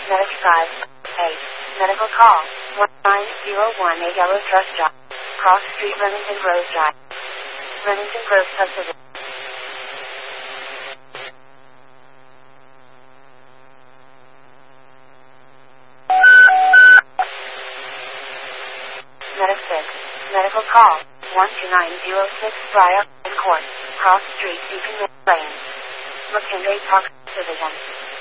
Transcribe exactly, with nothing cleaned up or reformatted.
Medic five eight. Medical call. one nine zero one eight Yellow Truck Drive. Cross Street, Remington Grove Drive. Remington Grove Subdivision. Medic six. Medical call. one two nine zero six Briar Court. Cross Street, Beacon Lane. McKinley Park Division.